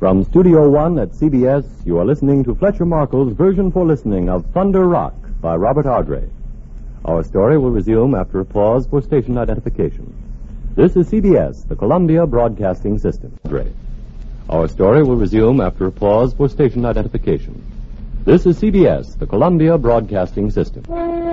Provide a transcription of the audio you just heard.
From Studio One at CBS, you are listening to Fletcher Markle's version for listening of Thunder Rock by Robert Ardrey. Our story will resume after a pause for station identification. This is CBS, the Columbia Broadcasting System. Our story will resume after a pause for station identification. This is CBS, the Columbia Broadcasting System.